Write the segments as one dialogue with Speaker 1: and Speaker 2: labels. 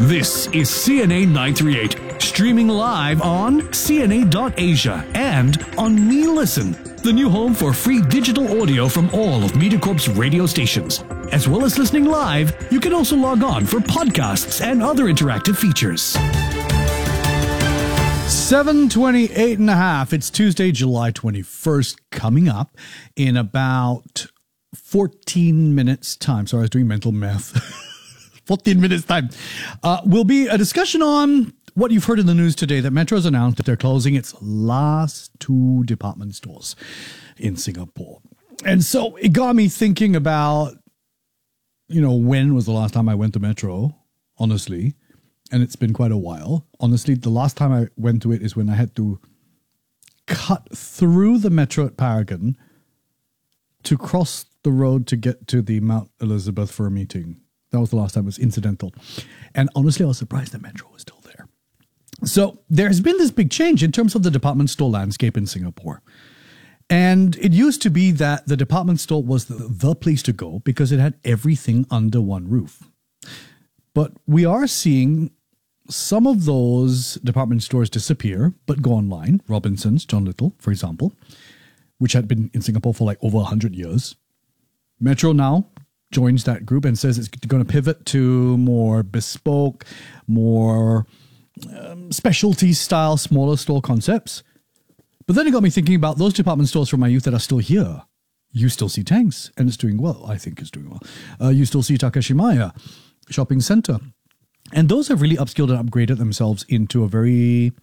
Speaker 1: This is CNA 938, streaming live on CNA.Asia and on Me Listen, the new home for free digital audio from all of MediaCorp's radio stations. As well as listening live, you can also log on for podcasts and other interactive features.
Speaker 2: 7:28 and a half. It's Tuesday, July 21st, coming up in about 14 minutes time. Sorry, I was doing mental math. 14 minutes time. Will be a discussion on what you've heard in the news today, that Metro's announced that they're closing its last 2 department stores in Singapore. And so it got me thinking about, when was the last time I went to Metro, honestly. And it's been quite a while. Honestly, the last time I went to it is when I had to cut through the Metro at Paragon to cross the road to get to the Mount Elizabeth for a meeting. That was the last time. It was incidental. And honestly, I was surprised that Metro was still there. So there's been this big change in terms of the department store landscape in Singapore. And it used to be that the department store was the place to go because it had everything under one roof. But we are seeing some of those department stores disappear, but go online. Robinsons, John Little, for example, which had been in Singapore for like over 100 years. Metro now joins that group and says it's going to pivot to more bespoke, more specialty style, smaller store concepts. But then it got me thinking about those department stores from my youth that are still here. You still see Tangs, and it's doing well. I think it's doing well. You still see Takashimaya Shopping Center. And those have really upskilled and upgraded themselves into a very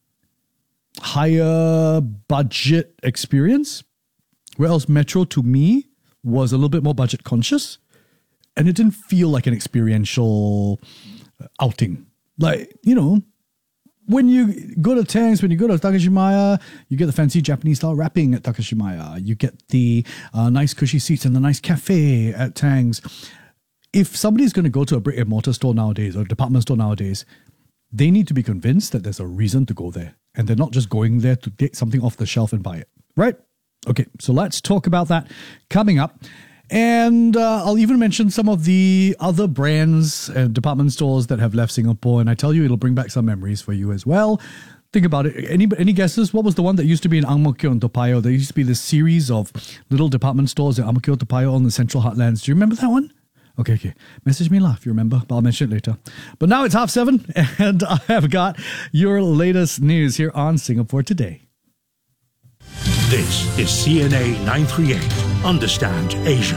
Speaker 2: higher budget experience. Whereas Metro, to me, was a little bit more budget conscious. And it didn't feel like an experiential outing. Like, when you go to Tangs, when you go to Takashimaya, you get the fancy Japanese style wrapping at Takashimaya. You get the nice cushy seats and the nice cafe at Tangs. If somebody's going to go to a brick and mortar store nowadays or a department store nowadays, they need to be convinced that there's a reason to go there. And they're not just going there to get something off the shelf and buy it. Right? Okay, so let's talk about that coming up. And I'll even mention some of the other brands and department stores that have left Singapore. And I tell you, it'll bring back some memories for you as well. Think about it. Any guesses? What was the one that used to be in Ang Mo Kio and Toa Payoh? There used to be this series of little department stores in Ang Mo Kio, Toa Payoh, on the Central Heartlands. Do you remember that one? Okay. Message me if you remember, but I'll mention it later. But now it's 7:30, and I have got your latest news here on Singapore Today.
Speaker 3: This is CNA 938. Understand Asia.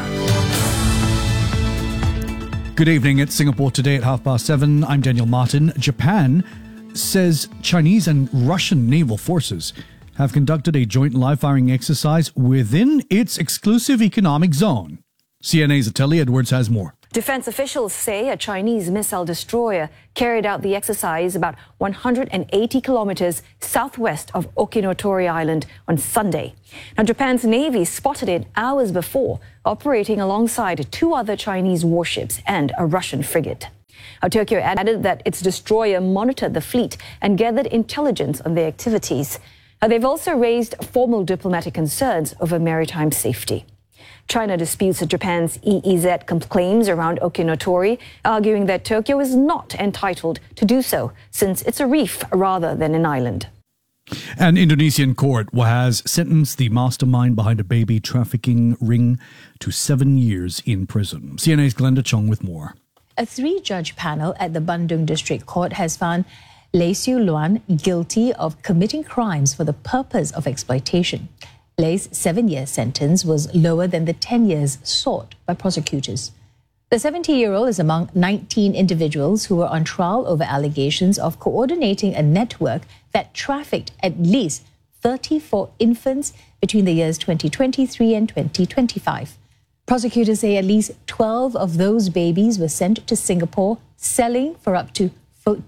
Speaker 2: Good evening. It's Singapore Today at 7:30. I'm Daniel Martin. Japan says Chinese and Russian naval forces have conducted a joint live-firing exercise within its exclusive economic zone. CNA's Ateli Edwards has more.
Speaker 4: Defense officials say a Chinese missile destroyer carried out the exercise about 180 kilometers southwest of Okinotori Island on Sunday. Now, Japan's Navy spotted it hours before, operating alongside 2 other Chinese warships and a Russian frigate. Now, Tokyo added that its destroyer monitored the fleet and gathered intelligence on their activities. Now, they've also raised formal diplomatic concerns over maritime safety. China disputes Japan's EEZ claims around Okinotori, arguing that Tokyo is not entitled to do so, since it's a reef rather than an island.
Speaker 2: An Indonesian court has sentenced the mastermind behind a baby trafficking ring to 7 years in prison. CNA's Glenda Chong with more.
Speaker 5: A 3-judge panel at the Bandung District Court has found Lei Siu Luan guilty of committing crimes for the purpose of exploitation. Lei's 7-year sentence was lower than the 10 years sought by prosecutors. The 70-year-old is among 19 individuals who were on trial over allegations of coordinating a network that trafficked at least 34 infants between the years 2023 and 2025. Prosecutors say at least 12 of those babies were sent to Singapore, selling for up to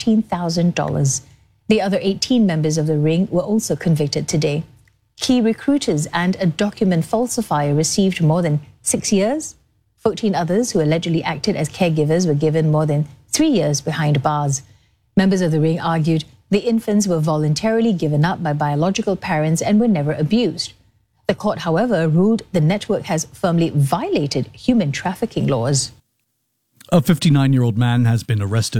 Speaker 5: $14,000. The other 18 members of the ring were also convicted today. Key recruiters and a document falsifier received more than 6 years. 14 others who allegedly acted as caregivers were given more than 3 years behind bars. Members of the ring argued the infants were voluntarily given up by biological parents and were never abused. The court, however, ruled the network has firmly violated human trafficking laws.
Speaker 2: A 59-year-old man has been arrested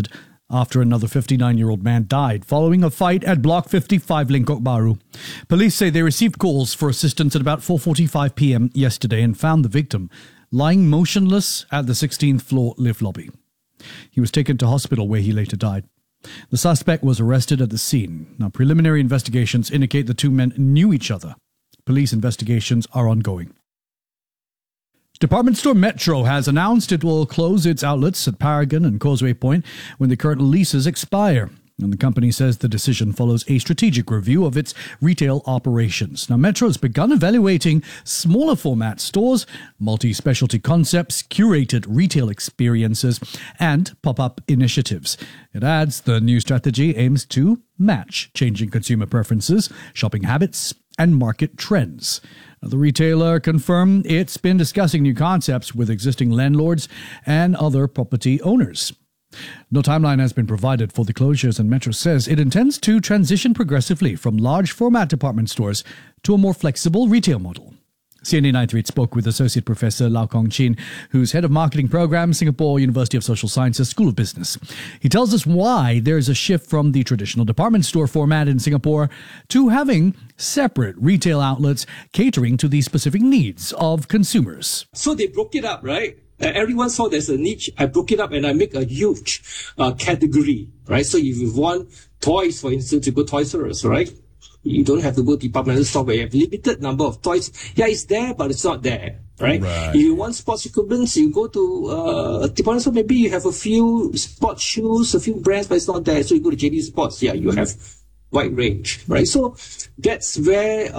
Speaker 2: after another 59-year-old man died following a fight at Block 55 Lengkok Bahru. Police say they received calls for assistance at about 4:45 p.m. yesterday and found the victim lying motionless at the 16th floor lift lobby. He was taken to hospital where he later died. The suspect was arrested at the scene. Now, preliminary investigations indicate the two men knew each other. Police investigations are ongoing. Department store Metro has announced it will close its outlets at Paragon and Causeway Point when the current leases expire. And the company says the decision follows a strategic review of its retail operations. Now, Metro has begun evaluating smaller format stores, multi-specialty concepts, curated retail experiences, and pop-up initiatives. It adds the new strategy aims to match changing consumer preferences, shopping habits, and market trends. The retailer confirmed it's been discussing new concepts with existing landlords and other property owners. No timeline has been provided for the closures, and Metro says it intends to transition progressively from large format department stores to a more flexible retail model. CNA 938 spoke with Associate Professor Lau Kong Chin, who's Head of Marketing Program, Singapore University of Social Sciences School of Business. He tells us why there's a shift from the traditional department store format in Singapore to having separate retail outlets catering to the specific needs of consumers.
Speaker 6: So they broke it up, right? Everyone saw there's a niche. I broke it up and I make a huge category, right? So if you want toys, for instance, you go Toys R Us, right? You don't have to go to departmental store where you have limited number of toys. Yeah, it's there, but it's not there, right? If you want sports equipment, you go to a department store, maybe you have a few sports shoes, a few brands, but it's not there. So you go to JD Sports, yeah, you have wide range, right? So that's where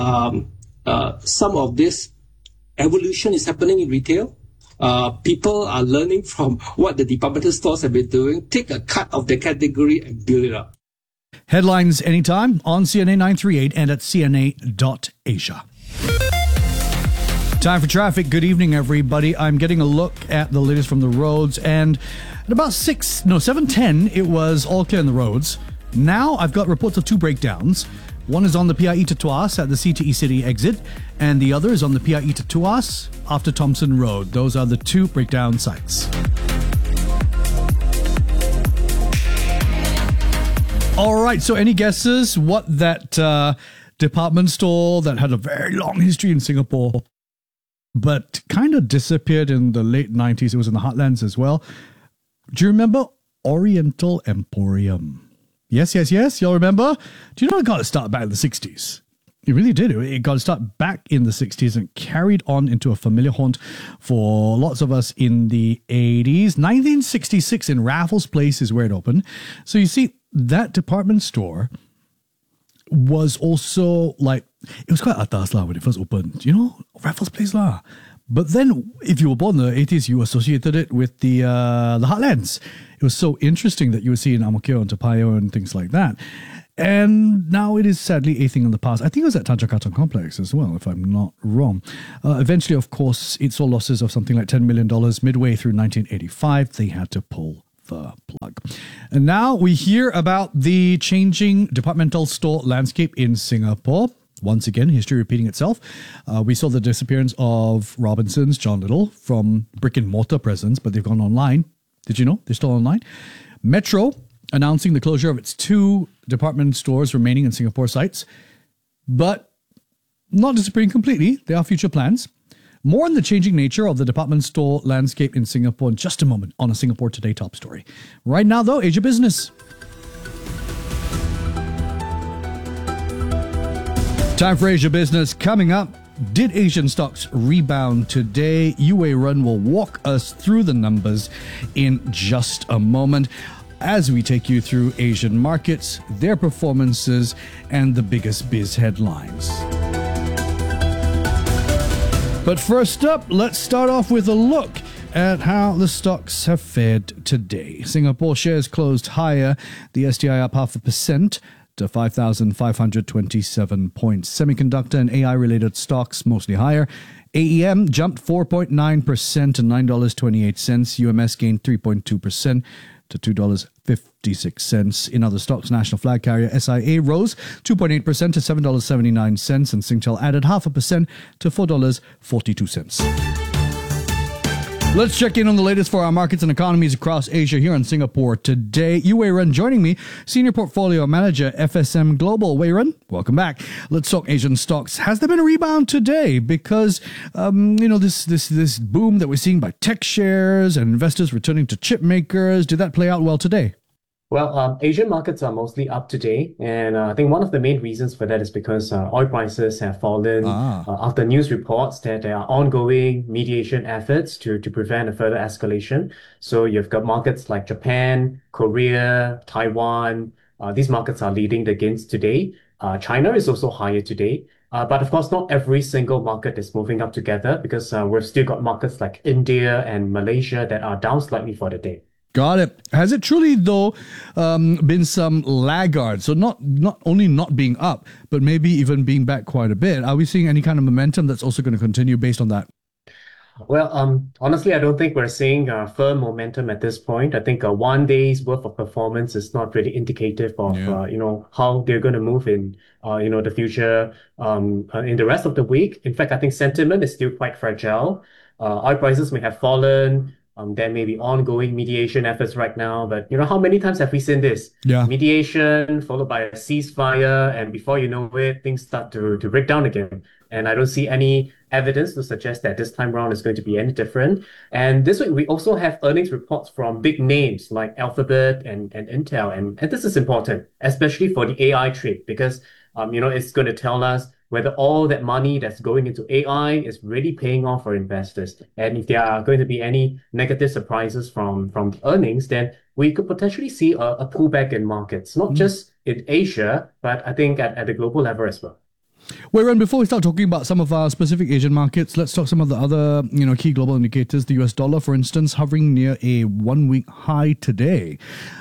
Speaker 6: some of this evolution is happening in retail. People are learning from what the departmental stores have been doing, take a cut of the category and build it up.
Speaker 2: Headlines anytime on CNA 938 and at cna.asia. Time for traffic. Good evening, everybody. I'm getting a look at the latest from the roads, and at about 7:10, it was all clear on the roads. Now I've got reports of two breakdowns. One is on the PIE to Tuas at the CTE City exit, and the other is on the PIE to Tuas after Thompson Road. Those are the two breakdown sites. All right, so any guesses what that department store that had a very long history in Singapore but kind of disappeared in the late 90s, it was in the heartlands as well. Do you remember Oriental Emporium? Yes. Y'all remember? Do you know it got to start back in the 60s? It really did. It got to start back in the 60s and carried on into a familiar haunt for lots of us in the 80s. 1966 in Raffles Place is where it opened. So you see, that department store was also like, it was quite atas lah when it first opened. You know, Raffles Place lah. But then, if you were born in the 80s, you associated it with the heartlands. It was so interesting that you would see in Ang Mo Kio and Toa Payoh and things like that. And now it is sadly a thing in the past. I think it was at Tanjong Katong Complex as well, if I'm not wrong. Eventually, of course, it saw losses of something like $10 million midway through 1985. They had to pull the plug. And now we hear about the changing departmental store landscape in Singapore. Once again, history repeating itself. We saw the disappearance of Robinson's, John Little, from brick and mortar presence, but they've gone online. Did you know? They're still online. Metro announcing the closure of its two department stores remaining in Singapore sites, but not disappearing completely. There are future plans. More on the changing nature of the department store landscape in Singapore in just a moment on a Singapore Today top story. Right now, though, Asia Business. Time for Asia Business. Coming up, did Asian stocks rebound today? Yue Run will walk us through the numbers in just a moment as we take you through Asian markets, their performances, and the biggest biz headlines. But first up, let's start off with a look at how the stocks have fared today. Singapore shares closed higher, the STI up 0.5% to 5,527 points. Semiconductor and AI-related stocks mostly higher. AEM jumped 4.9% to $9.28. UMS gained 3.2% to $2.56. In other stocks, national flag carrier SIA rose 2.8% to $7.79, and Singtel added 0.5% to $4.42. Let's check in on the latest for our markets and economies across Asia here in Singapore today. Yu Wei Ren joining me, Senior Portfolio Manager, FSM Global. Wei Ren, welcome back. Let's talk Asian stocks. Has there been a rebound today? Because, this boom that we're seeing by tech shares and investors returning to chip makers, did that play out well today?
Speaker 7: Well, Asian markets are mostly up today, and I think one of the main reasons for that is because oil prices have fallen after news reports that there are ongoing mediation efforts to prevent a further escalation. So you've got markets like Japan, Korea, Taiwan. These markets are leading the gains today. China is also higher today. But of course, not every single market is moving up together because we've still got markets like India and Malaysia that are down slightly for the day.
Speaker 2: Got it. Has it truly, though, been some laggards? So not only not being up, but maybe even being back quite a bit. Are we seeing any kind of momentum that's also going to continue based on that?
Speaker 7: Well, honestly, I don't think we're seeing firm momentum at this point. I think 1 day's worth of performance is not really indicative of how they're going to move in the future in the rest of the week. In fact, I think sentiment is still quite fragile. Oil prices may have fallen. There may be ongoing mediation efforts right now, but how many times have we seen this?
Speaker 2: Yeah.
Speaker 7: Mediation followed by a ceasefire, and before you know it, things start to break down again. And I don't see any evidence to suggest that this time around is going to be any different. And this week, we also have earnings reports from big names like Alphabet and Intel. And this is important, especially for the AI trade, because it's going to tell us whether all that money that's going into AI is really paying off for investors. And if there are going to be any negative surprises from the earnings, then we could potentially see a pullback in markets, not just in Asia, but I think at the global level as well.
Speaker 2: Wait, Ren, before we start talking about some of our specific Asian markets, let's talk some of the other, key global indicators. The US dollar, for instance, hovering near a 1-week high today.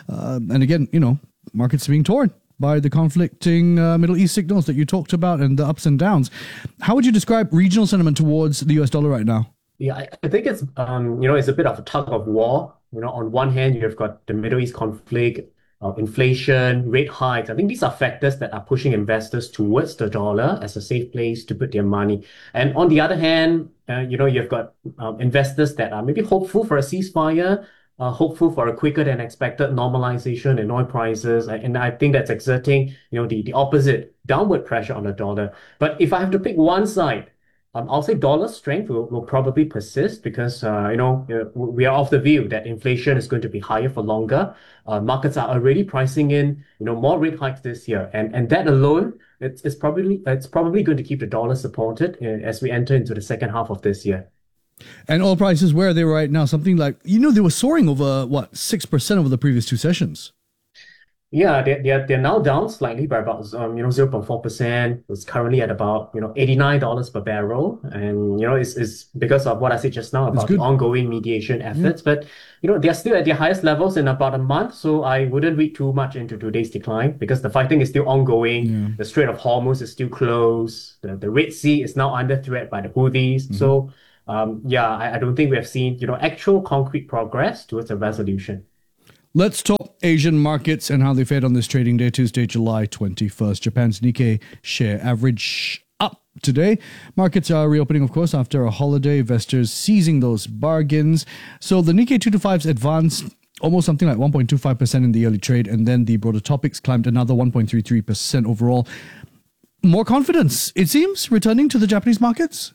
Speaker 2: And again, markets being torn by the conflicting Middle East signals that you talked about and the ups and downs. How would you describe regional sentiment towards the US dollar right now?
Speaker 7: Yeah, I think it's, it's a bit of a tug of war. On one hand, you've got the Middle East conflict, inflation, rate hikes. I think these are factors that are pushing investors towards the dollar as a safe place to put their money. And on the other hand, you've got investors that are maybe hopeful for a ceasefire, hopeful for a quicker than expected normalization in oil prices. And I think that's exerting, the opposite downward pressure on the dollar. But if I have to pick one side, I'll say dollar strength will probably persist because, we are of the view that inflation is going to be higher for longer. Markets are already pricing in, more rate hikes this year. And that alone, it's probably going to keep the dollar supported as we enter into the second half of this year.
Speaker 2: And oil prices, where are they right now? Something like, they were soaring over, 6% over the previous two sessions?
Speaker 7: Yeah, they're now down slightly by about 0.4%. It's currently at about $89 per barrel, and it's because of what I said just now about the ongoing mediation efforts. But they're still at their highest levels in about a month, so I wouldn't read too much into today's decline because the fighting is still ongoing. Yeah. The Strait of Hormuz is still closed. The Red Sea is now under threat by the Houthis. So I don't think we have seen actual concrete progress towards a resolution.
Speaker 2: Let's talk Asian markets and how they fared on this trading day, Tuesday, July 21st. Japan's Nikkei share average up today. Markets are reopening, of course, after a holiday. Investors seizing those bargains. So the Nikkei 225's advanced almost something like 1.25% in the early trade, and then the broader topics climbed another 1.33% overall. More confidence, it seems, returning to the Japanese markets?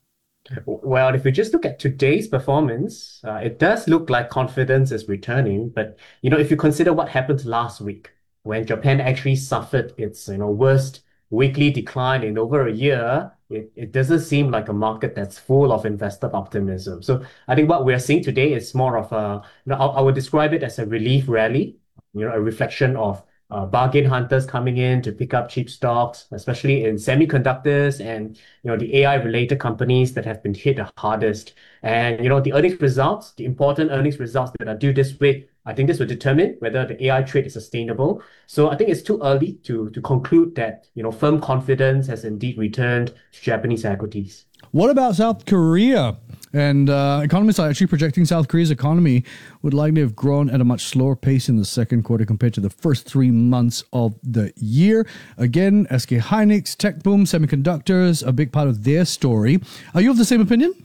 Speaker 7: Well, if we just look at today's performance, it does look like confidence is returning. But, if you consider what happened last week, when Japan actually suffered its, worst weekly decline in over a year, it doesn't seem like a market that's full of investor optimism. So I think what we're seeing today is more of I would describe it as a relief rally, a reflection of bargain hunters coming in to pick up cheap stocks, especially in semiconductors and, the AI-related companies that have been hit the hardest. And, the earnings results, the important earnings results that are due this week, I think this will determine whether the AI trade is sustainable. So I think it's too early to conclude that, firm confidence has indeed returned to Japanese equities.
Speaker 2: What about South Korea? And economists are actually projecting South Korea's economy would likely have grown at a much slower pace in the second quarter compared to the first 3 months of the year. Again, SK Hynix, tech boom, semiconductors, a big part of their story. Are you of the same opinion?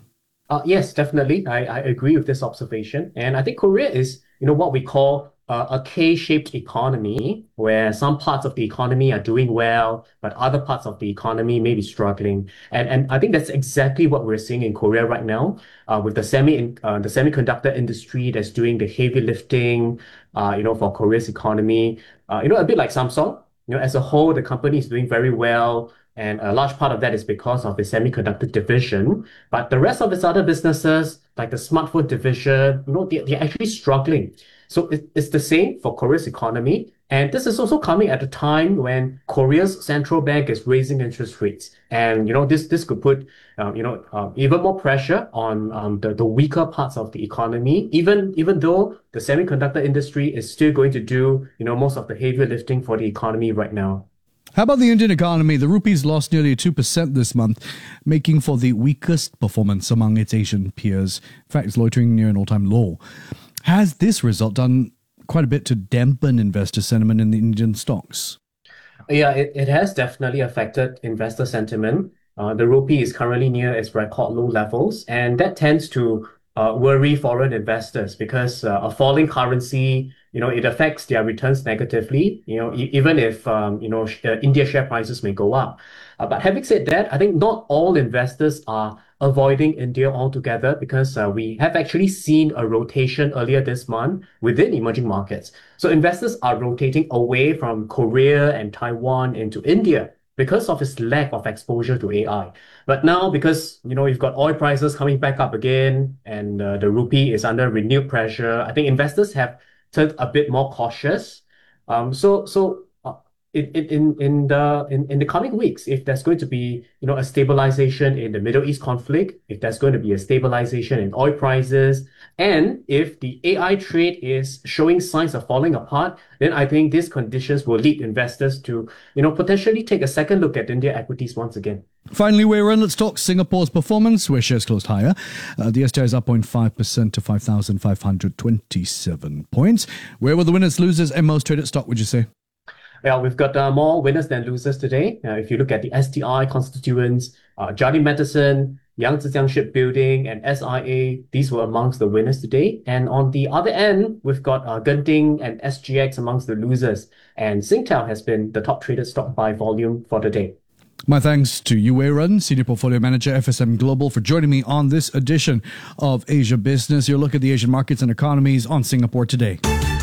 Speaker 7: Yes, definitely. I agree with this observation. And I think Korea is, what we call a K-shaped economy, where some parts of the economy are doing well, but other parts of the economy may be struggling. And I think that's exactly what we're seeing in Korea right now, with the semiconductor industry that's doing the heavy lifting, for Korea's economy. A bit like Samsung. As a whole, the company is doing very well. And a large part of that is because of the semiconductor division. But the rest of its other businesses, like the smartphone division, they're actually struggling. So it's the same for Korea's economy. And this is also coming at a time when Korea's central bank is raising interest rates. And, this could put, even more pressure on the weaker parts of the economy, even though the semiconductor industry is still going to do, most of the heavy lifting for the economy right now.
Speaker 2: How about the Indian economy? The rupee's lost nearly 2% this month, making for the weakest performance among its Asian peers. In fact, it's loitering near an all-time low. Has this result done quite a bit to dampen investor sentiment in the Indian stocks?
Speaker 7: Yeah, it has definitely affected investor sentiment. The rupee is currently near its record low levels, and that tends to worry foreign investors because a falling currency, it affects their returns negatively, even if, India share prices may go up. But having said that, I think not all investors are avoiding India altogether because we have actually seen a rotation earlier this month within emerging markets. So investors are rotating away from Korea and Taiwan into India because of its lack of exposure to AI. But now, because you've got oil prices coming back up again, and the rupee is under renewed pressure, I think investors have turned a bit more cautious. In the coming weeks, if there's going to be a stabilization in the Middle East conflict, if there's going to be a stabilization in oil prices, and if the AI trade is showing signs of falling apart, then I think these conditions will lead investors to potentially take a second look at India equities once again.
Speaker 2: Finally, we're in. Let's talk Singapore's performance, where shares closed higher. The STI is up 0.5% to 5,527 points. Where were the winners, losers, and most traded stock, would you say?
Speaker 7: Well, we've got more winners than losers today. If you look at the STI constituents, Jardine Matheson, Yangzijiang Shipbuilding, and SIA, these were amongst the winners today. And on the other end, we've got Genting and SGX amongst the losers. And Singtel has been the top traded stock by volume for the day.
Speaker 2: My thanks to Yu Wei Ren, Senior Portfolio Manager, FSM Global, for joining me on this edition of Asia Business, your look at the Asian markets and economies on Singapore Today.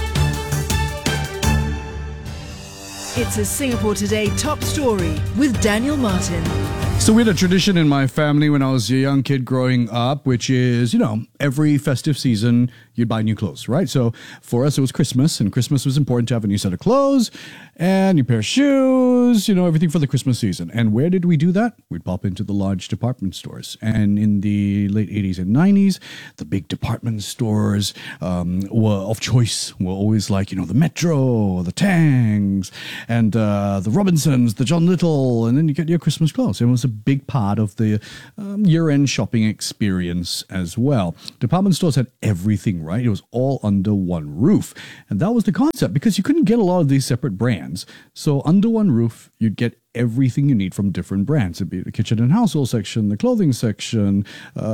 Speaker 8: It's a Singapore Today top story with Daniel Martin.
Speaker 2: So we had a tradition in my family when I was a young kid growing up, which is, every festive season you'd buy new clothes, right? So for us, it was Christmas, and Christmas was important to have a new set of clothes and new pair of shoes, everything for the Christmas season. And where did we do that? We'd pop into the large department stores. And in the late 80s and 90s, the big department stores were of choice, were always like, the Metro, the Tangs, and the Robinsons, the John Little, and then you get your Christmas clothes. It was a big part of the year-end shopping experience as well. Department stores had everything, right? It was all under one roof. And that was the concept, because you couldn't get a lot of these separate brands. So under one roof, you'd get everything you need from different brands. It'd be the kitchen and household section, the clothing section,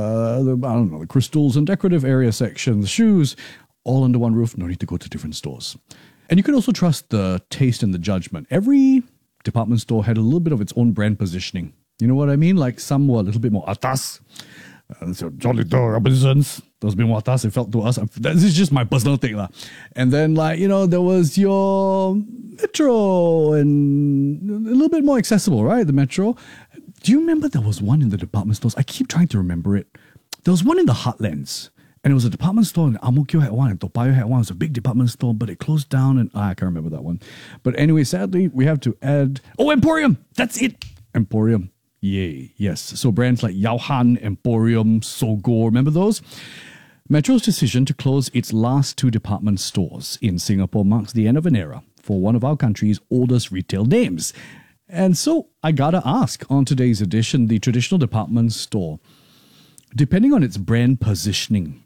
Speaker 2: the crystals and decorative area section, the shoes, all under one roof. No need to go to different stores. And you could also trust the taste and the judgment. Every department store had a little bit of its own brand positioning. You know what I mean? Like some were a little bit more atas. So John Little, Robinsons, those bit more atas, it felt to us. This is just my personal thing. And then there was your Metro and a little bit more accessible, right? The Metro. Do you remember there was one in the department stores? I keep trying to remember it. There was one in the Heartlands. And it was a department store, and Ang Mo Kio had one, and Toa Payoh had one. It was a big department store, but it closed down, and I can't remember that one. But anyway, sadly, we have to add... Oh, Emporium! That's it! Emporium. Yay, yes. So brands like Yao Han, Emporium, Sogo, remember those? Metro's decision to close its last two department stores in Singapore marks the end of an era for one of our country's oldest retail names. And so I gotta ask, on today's edition, the traditional department store, depending on its brand positioning,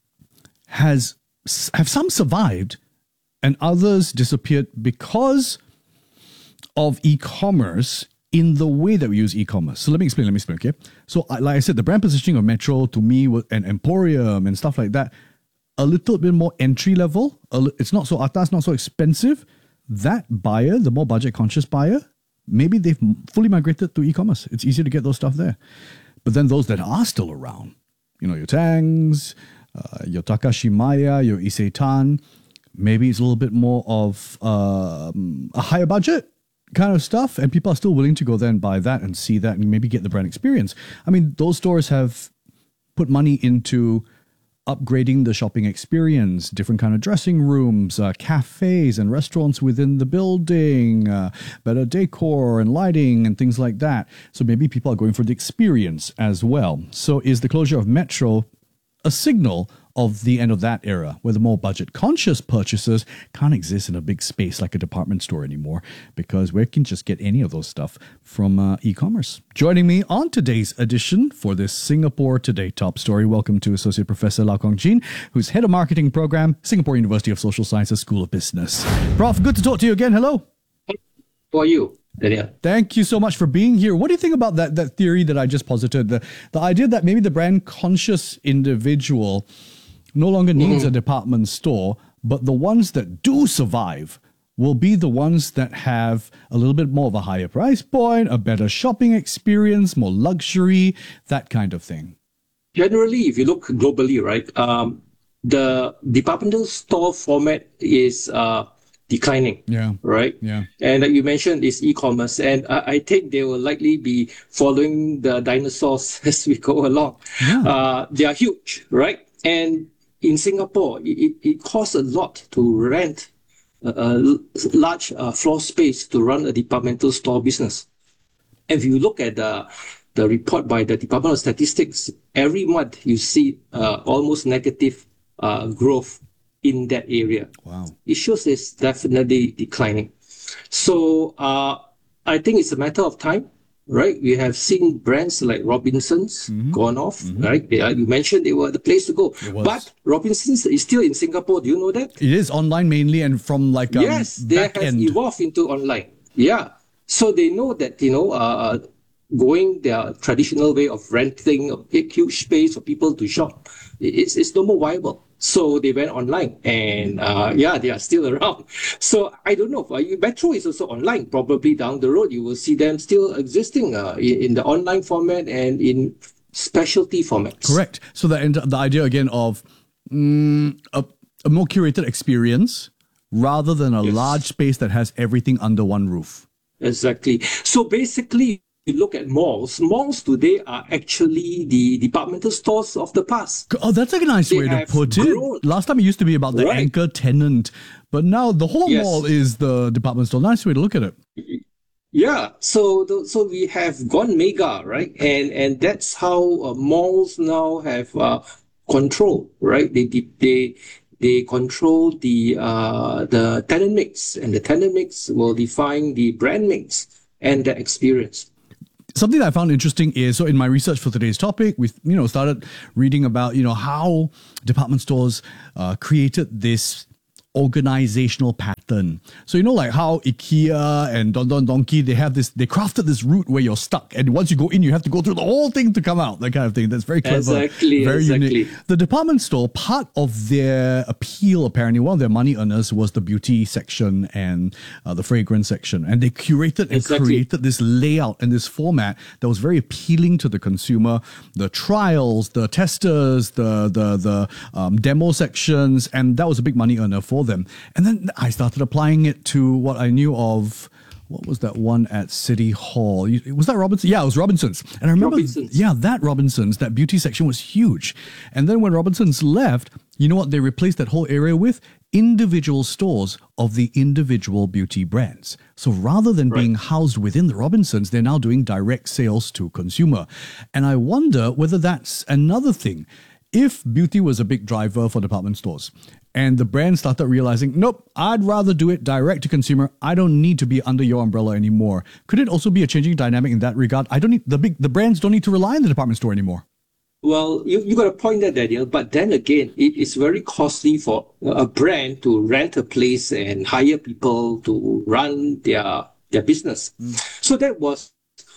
Speaker 2: have some survived and others disappeared because of e-commerce in the way that we use e-commerce. So let me explain, okay? So like I said, the brand positioning of Metro to me and Emporium and stuff like that, a little bit more entry level. It's not so atas, not so expensive. That buyer, the more budget conscious buyer, maybe they've fully migrated to e-commerce. It's easier to get those stuff there. But then those that are still around, your Tangs, your Takashimaya, your Isetan, maybe it's a little bit more of a higher budget kind of stuff, and people are still willing to go there and buy that and see that and maybe get the brand experience. I mean, those stores have put money into upgrading the shopping experience, different kind of dressing rooms, cafes and restaurants within the building, better decor and lighting and things like that. So maybe people are going for the experience as well. So is the closure of Metro a signal of the end of that era, where the more budget-conscious purchasers can't exist in a big space like a department store anymore, because we can just get any of those stuff from e-commerce? Joining me on today's edition for this Singapore Today top story, welcome to Associate Professor Lau Kong Jin, who's Head of Marketing Program, Singapore University of Social Sciences School of Business. Prof, good to talk to you again. Hello.
Speaker 6: How are you, Daniel?
Speaker 2: Thank you so much for being here. What do you think about that theory that I just posited, the idea that maybe the brand-conscious individual no longer needs a department store, but the ones that do survive will be the ones that have a little bit more of a higher price point, a better shopping experience, more luxury, that kind of thing?
Speaker 6: Generally, if you look globally, right, the departmental store format is declining, right?
Speaker 2: Yeah.
Speaker 6: And like you mentioned, it's e-commerce, and I think they will likely be following the dinosaurs as we go along.
Speaker 2: Yeah.
Speaker 6: They are huge, right? And in Singapore, it costs a lot to rent a large floor space to run a departmental store business. And if you look at the report by the Department of Statistics, every month you see almost negative growth in that area.
Speaker 2: Wow.
Speaker 6: It shows it's definitely declining. So I think it's a matter of time, right? We have seen brands like Robinsons gone off, right? You mentioned they were the place to go. But Robinsons is still in Singapore. Do you know that?
Speaker 2: It is online mainly, and from like
Speaker 6: yes, they have evolved into online. Yeah. So they know that, going their traditional way of renting a big, huge space for people to shop, it's no more viable. So they went online, and they are still around. So I don't know. Metro is also online. Probably down the road, you will see them still existing in the online format and in specialty formats.
Speaker 2: Correct. So the idea again of a more curated experience rather than a large space that has everything under one roof.
Speaker 6: Exactly. So basically, you look at malls. Malls today are actually the departmental stores of the past.
Speaker 2: Oh, that's a nice way to put it. Last time it used to be about the anchor tenant, but now the whole mall is the department store. Nice way to look at it.
Speaker 6: Yeah, so we have gone mega, right? And that's how malls now have control, right? They control the tenant mix, and the tenant mix will define the brand mix and the experience.
Speaker 2: Something that I found interesting is, so in my research for today's topic, we started reading about how department stores created this organizational pattern. So like how IKEA and Don Don Donki, they crafted this route where you're stuck, and once you go in, you have to go through the whole thing to come out. That kind of thing. That's very clever. Very unique. The department store, part of their appeal, apparently, one of their money earners was the beauty section and the fragrance section, and they curated and created this layout and this format that was very appealing to the consumer. The trials, the testers, the demo sections, and that was a big money earner for them. And then I started applying it to what I knew of. What was that one at City Hall? Was that Robinsons? Yeah, it was Robinsons. And I remember, that Robinsons, that beauty section was huge. And then when Robinsons left, you know what they replaced that whole area with? Individual stores of the individual beauty brands. So rather than being housed within the Robinsons, they're now doing direct sales to consumer. And I wonder whether that's another thing. If beauty was a big driver for department stores, and the brand started realizing, nope, I'd rather do it direct to consumer. I don't need to be under your umbrella anymore. Could it also be a changing dynamic in that regard? I don't need the brands don't need to rely on the department store anymore.
Speaker 6: Well, you got a point there, Daniel. But then again, it is very costly for a brand to rent a place and hire people to run their business. So that was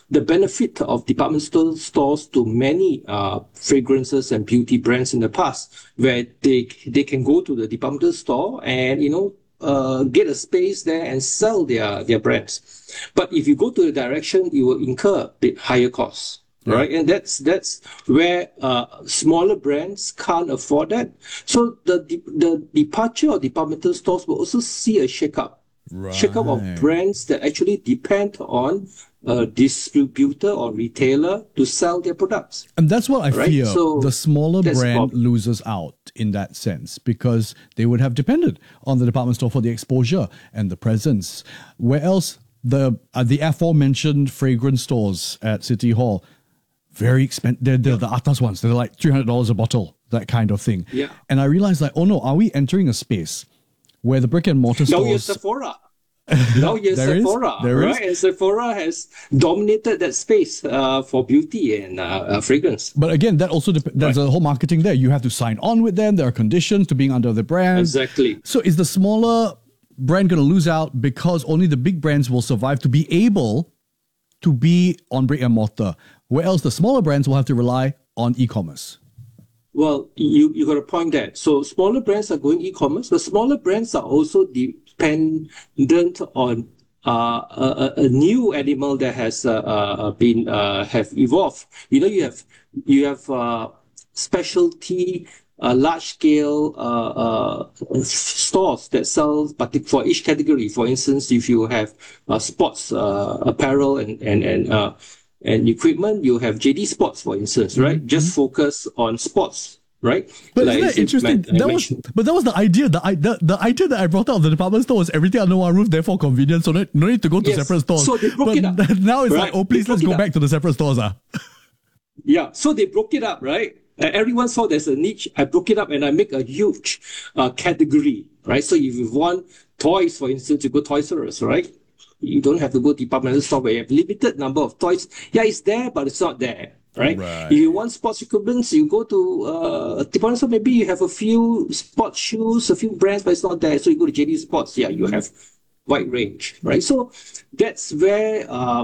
Speaker 6: the benefit of department stores to many fragrances and beauty brands in the past, where they can go to the departmental store and get a space there and sell their brands. But if you go to the direction, you will incur a bit higher costs. Right, and that's where smaller brands can't afford that. So the departure of departmental stores will also see a shake-up of brands that actually depend on a distributor or retailer to sell their products.
Speaker 2: And that's what I fear.
Speaker 6: So
Speaker 2: the smaller brand loses out in that sense, because they would have depended on the department store for the exposure and the presence. Where else the aforementioned fragrance stores at City Hall, very expensive. They're the atas ones. They're like $300 a bottle, that kind of thing.
Speaker 6: Yeah.
Speaker 2: And I realized, like, oh no, are we entering a space where the brick and mortar stores...
Speaker 6: Now you're Sephora. Right? And Sephora has dominated that space for beauty and fragrance.
Speaker 2: But again, that also there's a whole marketing there. You have to sign on with them. There are conditions to being under the brand.
Speaker 6: Exactly.
Speaker 2: So is the smaller brand going to lose out because only the big brands will survive to be able to be on brick and mortar, where else the smaller brands will have to rely on e-commerce?
Speaker 6: Well, you got a point there. So smaller brands are going e-commerce, but smaller brands are also dependent on a new animal that has have evolved. You have specialty large-scale stores that sell, but for each category. For instance, if you have sports apparel and equipment, you have JD Sports, for instance, right? Just focus on sports, right?
Speaker 2: But isn't that interesting? That was the idea. The idea that I brought out of the department store was everything under one roof, therefore convenient, so no need to go to separate stores.
Speaker 6: So they broke it up.
Speaker 2: Now it's like, oh, please, let's go back to the separate stores.
Speaker 6: Yeah, so they broke it up, right? Everyone saw there's a niche. I broke it up and I make a huge category, right? So if you want toys, for instance, you go Toys R Us, right? You don't have to go to departmental store where you have limited number of toys. Yeah, it's there, but it's not there, right? If you want sports equipment, you go to departmental store. Maybe you have a few sports shoes, a few brands, but it's not there. So you go to JD Sports. Yeah, you have wide range, right? So that's where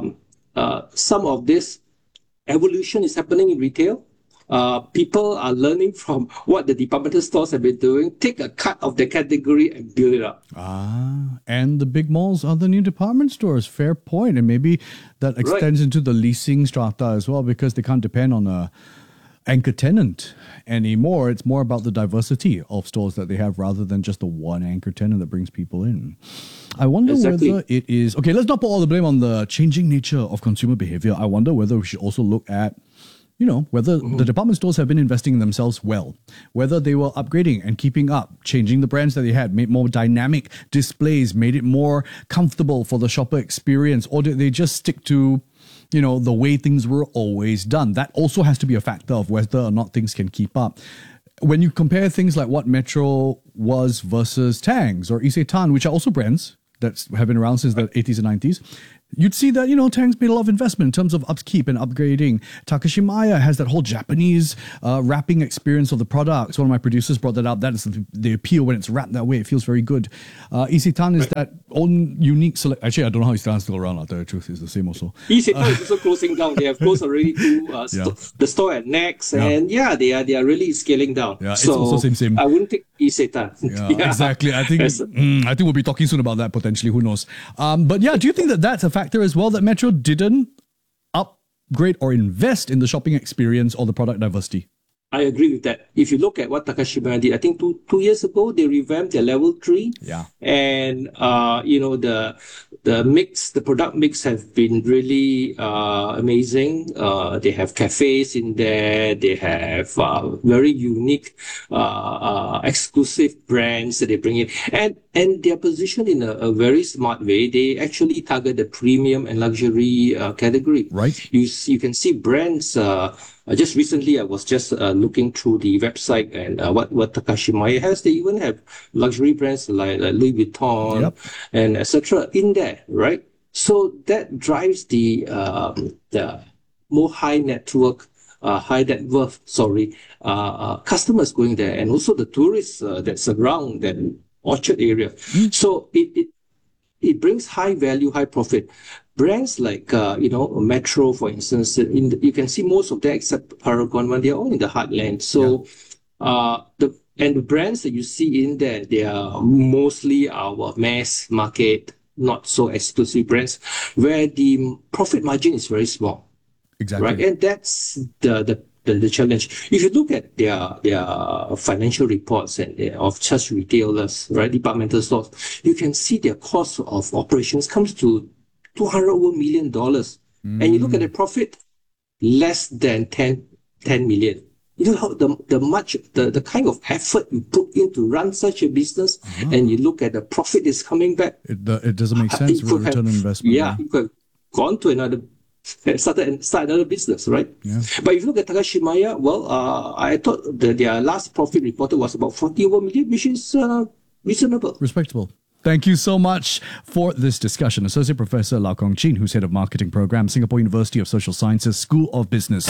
Speaker 6: some of this evolution is happening in retail. People are learning from what the departmental stores have been doing, take a cut of the category and build it up.
Speaker 2: And the big malls are the new department stores. Fair point. And maybe that extends into the leasing strata as well, because they can't depend on a anchor tenant anymore. It's more about the diversity of stores that they have rather than just the one anchor tenant that brings people in. I wonder whether it is... Okay, let's not put all the blame on the changing nature of consumer behavior. I wonder whether we should also look at whether the department stores have been investing in themselves well, whether they were upgrading and keeping up, changing the brands that they had, made more dynamic displays, made it more comfortable for the shopper experience, or did they just stick to, the way things were always done? That also has to be a factor of whether or not things can keep up. When you compare things like what Metro was versus Tangs or Isetan, which are also brands that have been around since the 80s and 90s, you'd see that, Tangs made a lot of investment in terms of upkeep and upgrading. Takashimaya has that whole Japanese wrapping experience of the products. One of my producers brought that up. That is the appeal when it's wrapped that way. It feels very good. Isetan is that own unique select. Actually, I don't know how Isetan is still around. I'll tell you the truth. It's the same also.
Speaker 6: Isetan is also closing down. They have closed already the store at Next. And they are really scaling down.
Speaker 2: Yeah, so it's also same.
Speaker 6: I wouldn't take Isetan.
Speaker 2: Yeah, exactly. I think we'll be talking soon about that potentially. Who knows? But yeah, do you think that that's a factor as well, that Metro didn't upgrade or invest in the shopping experience or the product diversity?
Speaker 6: I agree with that. If you look at what Takashimaya did, I think two years ago, they revamped their level 3.
Speaker 2: Yeah.
Speaker 6: And, the mix, the product mix have been really amazing. They have cafes in there. They have very unique, exclusive brands that they bring in. And they're positioned in a very smart way. They actually target the premium and luxury category.
Speaker 2: Right.
Speaker 6: You can see brands... just recently, I was just looking through the website and what Takashimaya has. They even have luxury brands like Louis Vuitton and etc. in there, right? So that drives the more high net worth customers going there, and also the tourists that surround that Orchard area. So it brings high value, high profit. brands like Metro, for instance, you can see most of them except Paragon, when they're all in the heartland. So the brands that you see in there, they are mostly our mass market, not so exclusive brands, where the profit margin is very small.
Speaker 2: Exactly.
Speaker 6: Right, and that's the challenge. If you look at their financial reports of such retailers, right, departmental stores, you can see their cost of operations comes to $200 million, and you look at the profit, less than 10 million. You know how the kind of effort you put in to run such a business, and you look at the profit is coming back.
Speaker 2: It doesn't make sense for return on investment.
Speaker 6: Yeah, you could have gone to another. Start another business, right? Yeah. But if you look at Takashimaya, well, I thought their last profit reported was about 41 million, which is reasonable.
Speaker 2: Respectable. Thank you so much for this discussion. Associate Professor Lau Kong Chin, who's Head of Marketing Program, Singapore University of Social Sciences, School of Business.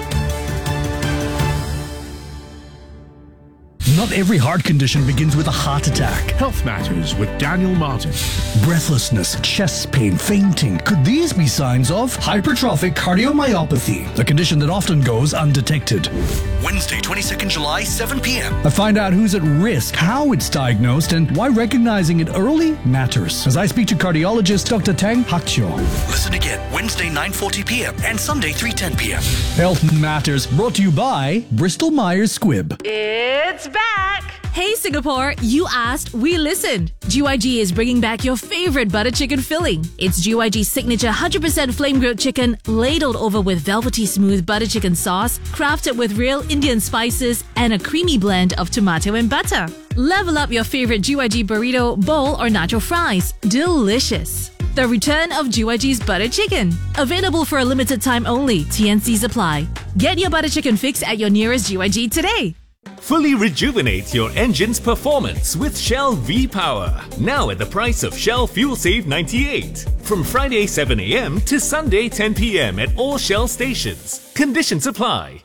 Speaker 1: Not every heart condition begins with a heart attack.
Speaker 3: Health Matters with Daniel Martin.
Speaker 1: Breathlessness, chest pain, fainting. Could these be signs of hypertrophic cardiomyopathy, a condition that often goes undetected? Wednesday, 22nd July, 7 p.m.
Speaker 2: I find out who's at risk, how it's diagnosed, and why recognizing it early matters. As I speak to cardiologist Dr. Tang Hakcho.
Speaker 1: Listen again, Wednesday, 9:40 p.m. and Sunday, 3:10 p.m.
Speaker 2: Health Matters, brought to you by Bristol Myers Squibb.
Speaker 8: It's back!
Speaker 9: Hey Singapore, you asked, we listened. GYG is bringing back your favorite butter chicken filling. It's GYG's signature 100% flame-grilled chicken, ladled over with velvety smooth butter chicken sauce, crafted with real Indian spices, and a creamy blend of tomato and butter. Level up your favorite GYG burrito, bowl, or nacho fries. Delicious. The return of GYG's butter chicken. Available for a limited time only. TNCs apply. Get your butter chicken fix at your nearest GYG today.
Speaker 10: Fully rejuvenate your engine's performance with Shell V-Power. Now at the price of Shell Fuel Save 98. From Friday 7 a.m. to Sunday 10 p.m. at all Shell stations. Conditions apply.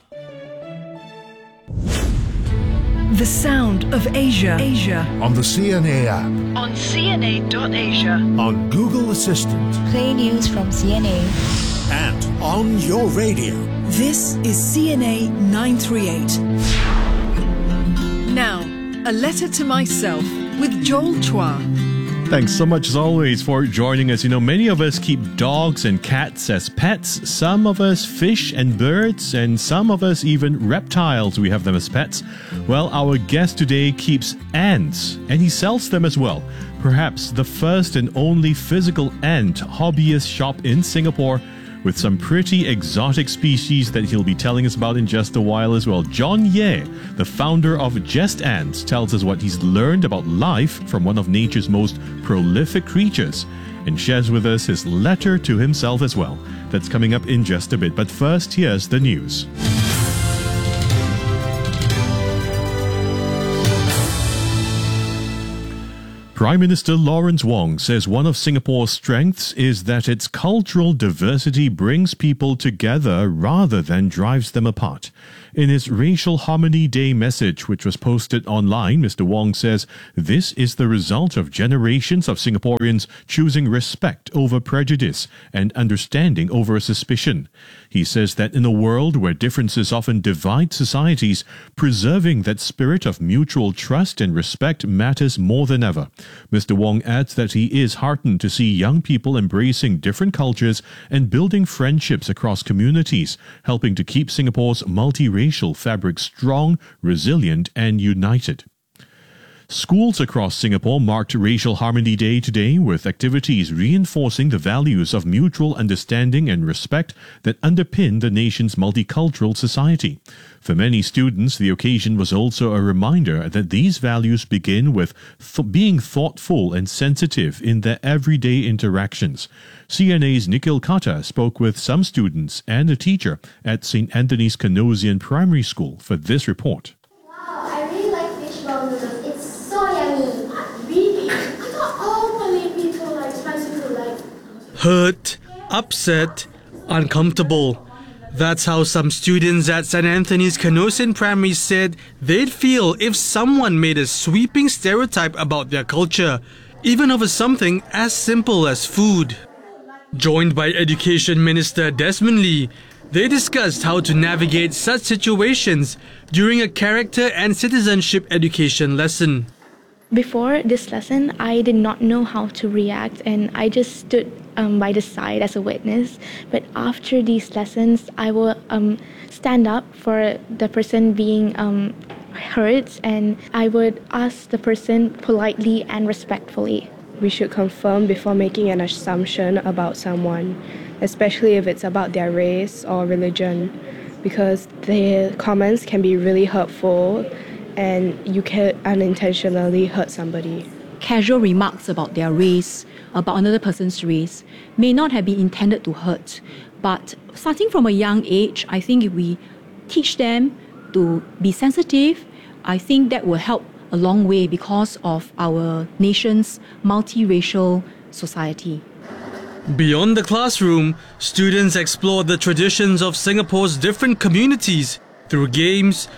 Speaker 8: The sound of Asia.
Speaker 3: On the CNA app.
Speaker 8: On CNA.Asia.
Speaker 3: On Google Assistant.
Speaker 11: Play news from CNA.
Speaker 3: And on your radio.
Speaker 8: This is CNA 938. Now, a letter to myself with Joel Chua.
Speaker 12: Thanks so much as always for joining us. You know, many of us keep dogs and cats as pets. Some of us fish and birds, and some of us even reptiles. We have them as pets. Well, our guest today keeps ants, and he sells them as well. Perhaps the first and only physical ant hobbyist shop in Singapore, with some pretty exotic species that he'll be telling us about in just a while as well. John Ye, the founder of Just Ants, tells us what he's learned about life from one of nature's most prolific creatures, and shares with us his letter to himself as well. That's coming up in just a bit. But first, here's the news. Prime Minister Lawrence Wong says one of Singapore's strengths is that its cultural diversity brings people together rather than drives them apart. In his Racial Harmony Day message, which was posted online, Mr. Wong says this is the result of generations of Singaporeans choosing respect over prejudice and understanding over suspicion. He says that in a world where differences often divide societies, preserving that spirit of mutual trust and respect matters more than ever. Mr. Wong adds that he is heartened to see young people embracing different cultures and building friendships across communities, helping to keep Singapore's multiracial fabric strong, resilient, and united. Schools across Singapore marked Racial Harmony Day today with activities reinforcing the values of mutual understanding and respect that underpin the nation's multicultural society. For many students, the occasion was also a reminder that these values begin with being thoughtful and sensitive in their everyday interactions. CNA's Nikhil Kata spoke with some students and a teacher at St. Anthony's Canossian Primary School for this report.
Speaker 13: Hurt, upset, uncomfortable. That's how some students at St. Anthony's Canossian Primary said they'd feel if someone made a sweeping stereotype about their culture, even over something as simple as food. Joined by Education Minister Desmond Lee, they discussed how to navigate such situations during a character and citizenship education lesson.
Speaker 14: Before this lesson, I did not know how to react, and I just stood by the side as a witness. But after these lessons, I will stand up for the person being hurt, and I would ask the person politely and respectfully.
Speaker 15: We should confirm before making an assumption about someone, especially if it's about their race or religion, because the comments can be really hurtful and you can unintentionally hurt somebody.
Speaker 16: Casual remarks about their race, about another person's race, may not have been intended to hurt, but starting from a young age, I think if we teach them to be sensitive, I think that will help a long way because of our nation's multiracial society.
Speaker 13: Beyond the classroom, students explore the traditions of Singapore's different communities through games,